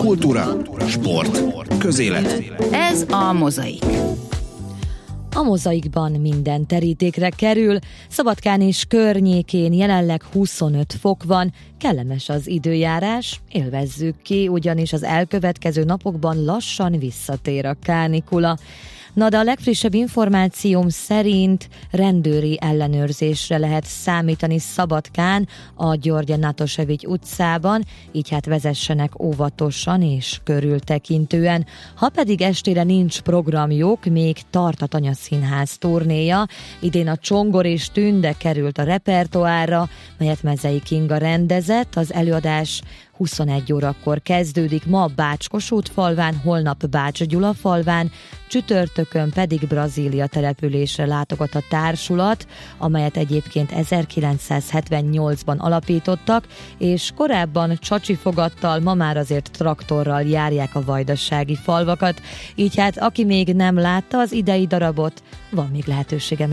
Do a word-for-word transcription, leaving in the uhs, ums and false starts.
Kultúra, sport, közélet. Ez a Mozaik. A Mozaikban minden terítékre kerül, Szabadkán és környékén jelenleg huszonöt fok van, kellemes az időjárás, élvezzük ki, ugyanis az elkövetkező napokban lassan visszatér a kánikula. Na de a legfrissebb információm szerint rendőri ellenőrzésre lehet számítani Szabadkán, a György Natosevics utcában, így hát vezessenek óvatosan és körültekintően. Ha pedig estére nincs programjuk, még tart a Tanyaszínház turnéja. Idén a Csongor és Tünde került a repertoárra, melyet Mezei Kinga rendezett. Az előadás huszonegy órakor kezdődik, ma Bács-Kossuth falván, holnap Bács-Gyula falván, csütörtökön pedig Brazília településre látogat a társulat, amelyet egyébként ezerkilencszázhetvennyolcban alapítottak, és korábban csacsifogattal, ma már azért traktorral járják a vajdasági falvakat, így hát aki még nem látta az idei darabot, van még lehetősége meg